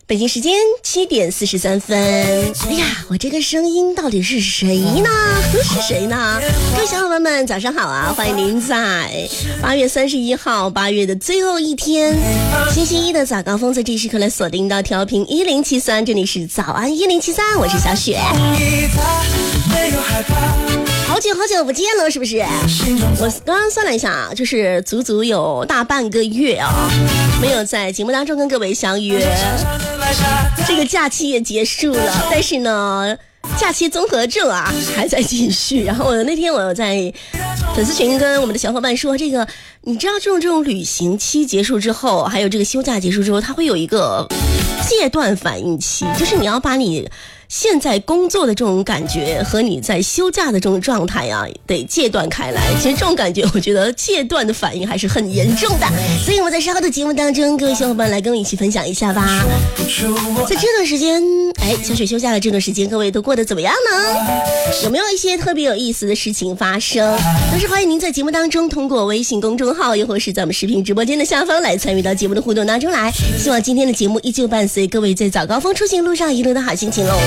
北京时间7点43分。哎呀，我这个声音到底是谁呢？是谁呢？各位小伙伴们早上好啊，欢迎您在8月31号8月的最后一天星期一的早高峰，在这时刻来锁定到调频1073，这里是早安1073，我是小雪。好久不见了，是不是？我刚刚算了一下啊，就是足足有大半个月啊，没有在节目当中跟各位相约。这个假期也结束了，但是呢，假期综合症啊还在继续。然后那天我有在粉丝群跟我们的小伙伴说，这个你知道这种旅行期结束之后，还有这个休假结束之后，它会有一个戒断反应期，就是你要把你现在工作的这种感觉和你在休假的这种状态啊，得戒断开来。其实这种感觉我觉得戒断的反应还是很严重的，所以我们在稍后的节目当中，各位小伙伴来跟我一起分享一下吧。在这段时间，小雪休假的这段时间，各位都过得怎么样呢？有没有一些特别有意思的事情发生？同时欢迎您在节目当中通过微信公众号又或是在我们视频直播间的下方来参与到节目的互动当中来。希望今天的节目依旧伴随各位在早高峰出行路上一路的好心情喽。